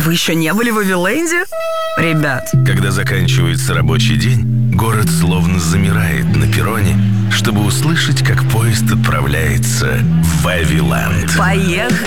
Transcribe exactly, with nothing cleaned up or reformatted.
Вы еще не были в Вавиленде? Ребят. Когда заканчивается рабочий день, город словно замирает на перроне, чтобы услышать, как поезд отправляется в Вавиленд. Поехали!